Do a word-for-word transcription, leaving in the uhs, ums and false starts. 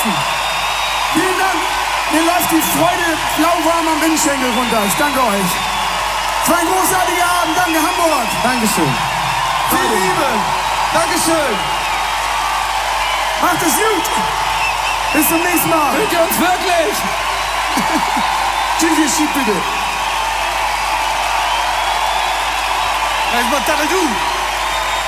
Herzen. Vielen Dank. Mir läuft die Freude lauwarm am Innenschenkel runter. Ich danke euch. Es war ein großartiger Abend. Danke, Hamburg. Dankeschön. Viel Liebe. Dankeschön. Macht es gut. Bis zum nächsten Mal. Hört ihr uns wirklich? Tschüss, ihr Schied bitte. Was macht das du?